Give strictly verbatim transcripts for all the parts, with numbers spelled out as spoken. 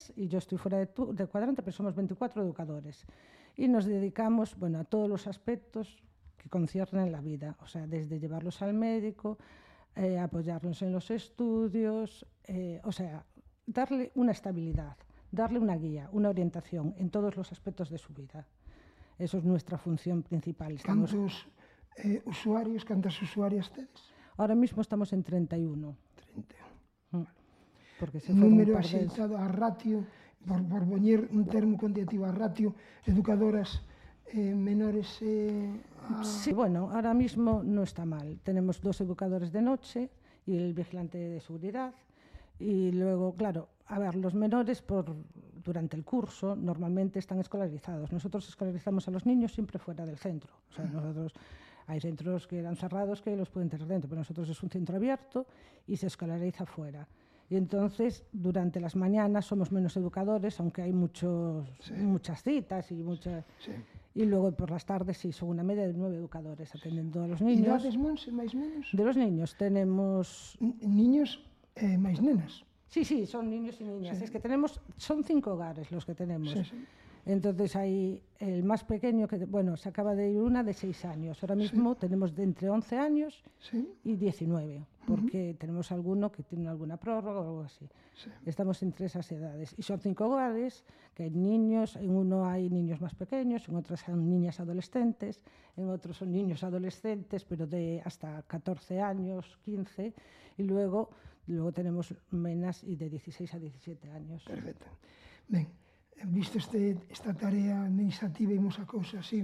cuadrantes y yo estoy fuera de, tu, de cuadrante, pero somos veinticuatro educadores. Y nos dedicamos, bueno, a todos los aspectos que conciernen la vida, o sea, desde llevarlos al médico, eh, apoyarlos en los estudios, eh, o sea, darle una estabilidad, darle una guía, una orientación en todos los aspectos de su vida. Eso es nuestra función principal. Estamos... ¿Cuántos eh, usuarios, cuántas usuarias tedes? Ahora mismo estamos en treinta y uno. treinta y uno. Mm. Porque se Número un par de... axeitado a ratio, por, por poñer un termo cuantitativo a ratio, educadoras eh, menores... Eh, a... Sí, bueno, ahora mismo no está mal. Tenemos dos educadores de noche y el vigilante de seguridad. Y luego, claro, a ver, los menores por, durante el curso normalmente están escolarizados. Nosotros escolarizamos a los niños siempre fuera del centro. O sea, nosotros, hay centros que eran cerrados que los pueden tener dentro, pero nosotros es un centro abierto y se escolariza fuera. Y entonces, durante las mañanas somos menos educadores, aunque hay muchos, sí. muchas citas y muchas... Sí. Y luego por las tardes sí, son una media de nueve educadores atendiendo a los niños. ¿Idades, Monse, máis menos? De los niños tenemos... N niños eh, máis nenas. Sí, sí, son niños y niñas. Sí. Es que tenemos, son cinco hogares los que tenemos. Sí, sí. Entonces hay el más pequeño, que bueno, se acaba de ir una de seis años. Ahora mismo sí. tenemos de entre once años sí. y diecinueve, porque uh-huh. tenemos alguno que tiene alguna prórroga o algo así. Sí. Estamos entre esas edades. Y son cinco hogares, que hay niños, en uno hay niños más pequeños, en otros son niñas adolescentes, en otros son niños adolescentes, pero de hasta catorce años, quince, y luego, luego tenemos menas y de dieciséis a diecisiete años. Perfecto. Ben, visto este, esta tarea administrativa, imos a cousas así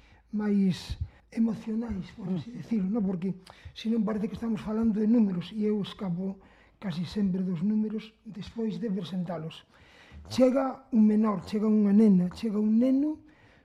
máis emocionais, por así mm. decirlo, ¿no? Porque se non parece que estamos falando de números e eu escapo casi sempre dos números despois de presentalos. Chega un menor, chega unha nena, chega un neno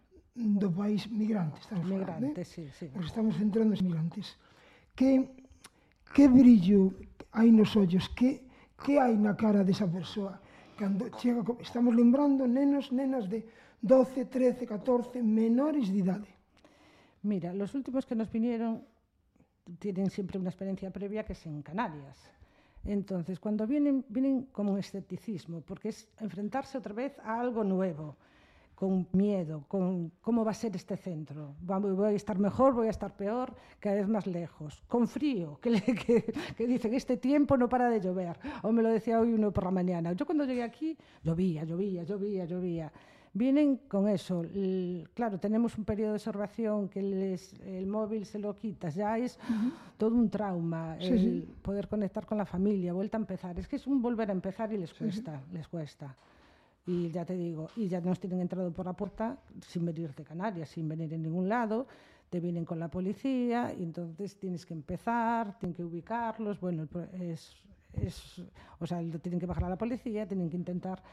do país migrante, estamos falando, migrante, eh? sí, sí. Porque estamos centrando os migrantes. Que, que brillo hai nos ollos, que, que hai na cara desa persoa? Cando chega, estamos lembrando nenos, nenas de doce, trece, catorce, menores de idade. Mira, los últimos que nos vinieron tienen siempre una experiencia previa que es en Canarias. Entonces, cuando vienen, vienen como un escepticismo, porque es enfrentarse otra vez a algo nuevo, con miedo, con cómo va a ser este centro. Voy a estar mejor, voy a estar peor, cada vez más lejos. Con frío, que, le, que, que dicen, este tiempo no para de llover. O me lo decía hoy uno por la mañana. Yo cuando llegué aquí, llovía, llovía, llovía, llovía. Vienen con eso. El, claro, tenemos un periodo de observación que les, el móvil se lo quitas. Ya es uh-huh. todo un trauma, sí, el sí. poder conectar con la familia, vuelta a empezar. Es que es un volver a empezar y les cuesta, sí, sí. les cuesta. Y ya te digo, y ya nos tienen entrado por la puerta sin venir de Canarias, sin venir en ningún lado, te vienen con la policía y entonces tienes que empezar, tienen que ubicarlos, bueno, es, es, o sea, tienen que bajar a la policía, tienen que intentar,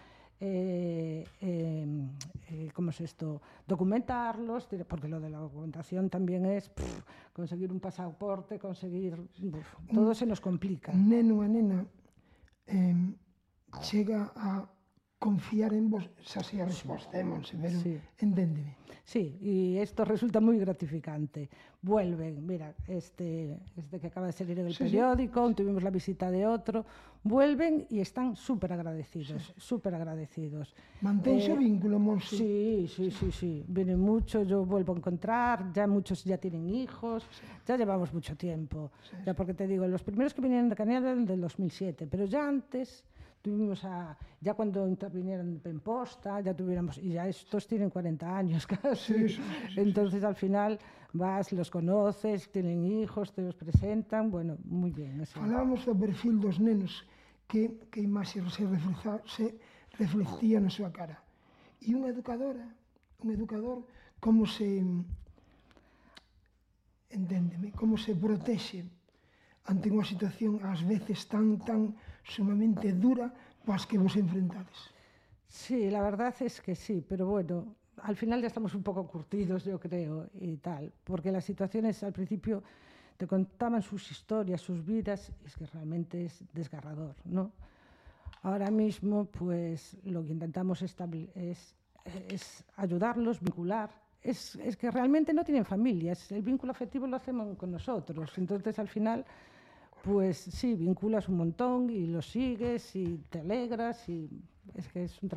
eh, eh, eh, ¿cómo es esto?, documentarlos, porque lo de la documentación también es pff, conseguir un pasaporte, conseguir, uf, todo un, se nos complica. Un neno, unha nena, eh, chega a confiar en vos, xa sei a resposta, eh, Monse, pero sí. enténdeme. Sí, y esto resulta muy gratificante. Vuelven, mira, este, este que acaba de salir en el sí, periódico, sí. tuvimos la visita de otro, vuelven y están súper agradecidos, sí. súper agradecidos. ¿Manténse el eh, vínculo, Monse? Sí, sí, sí, sí, vienen mucho, yo vuelvo a encontrar, ya muchos ya tienen hijos, sí. ya llevamos mucho tiempo. Sí, ya porque te digo, los primeros que vinieron de Canarias eran del dos mil siete, pero ya antes... Tuvimos a, ya cuando intervinieron en posta, ya tuviéramos, y ya estos tienen cuarenta años casi, sí, sí, sí, entonces sí. al final vas, los conoces, tienen hijos, te los presentan, bueno, muy bien. Así. Falábamos do perfil dos nenos, que, que imaxe se, refleja, se reflectía na súa cara. E unha educadora, un educador, como se, enténdeme, como se protexe ante unha situación ás veces tan, tan sumamente dura pois que vos enfrentades. Sí, la verdad es que sí, pero bueno, al final ya estamos un poco curtidos, yo creo, y tal, porque las situaciones al principio te contaban sus historias, sus vidas, y es que realmente es desgarrador, ¿no? Ahora mismo, pues, lo que intentamos es, es, es ayudarlos, vincular. Es, es que realmente no tienen familias, el vínculo afectivo lo hacemos con nosotros, entonces al final... Pues sí, vinculas un montón y lo sigues y te alegras y es que es un trabajo.